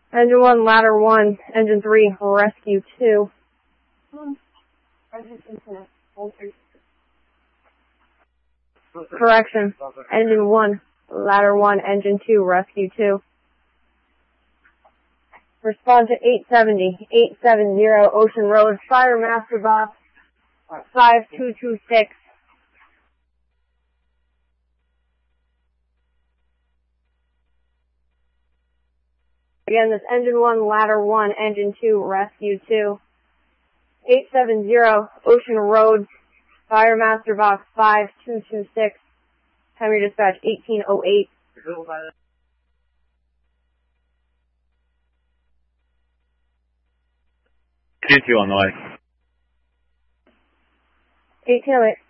Engine 1, ladder 1, engine 3, rescue 2. Correction. Engine 1, ladder 1, engine 2, rescue 2. Respond to 870 Ocean Road, Fire Master Box 5226. Again, this engine 1, ladder 1, engine 2, rescue 2. 870 Ocean Road, Fire Master Box 5226. Time your dispatch 1808. 2-2 on the way. 1808.